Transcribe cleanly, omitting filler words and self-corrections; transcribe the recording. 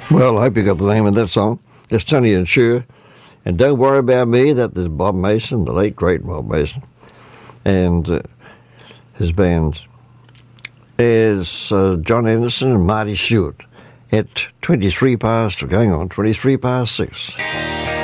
Well, I hope you got the name of that song. It's Sonny and Cher. And Don't Worry About Me, that is Bob Mason, the late, great Bob Mason. And his band is John Anderson and Marty Stewart at 23 past, or going on 23 past 6.